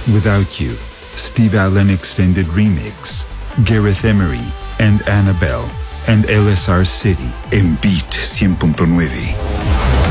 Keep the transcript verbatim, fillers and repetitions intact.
Without You, Steve Allen Extended Remix, Gareth Emery and Annabelle, and L S R City. En Beat cien punto nueve.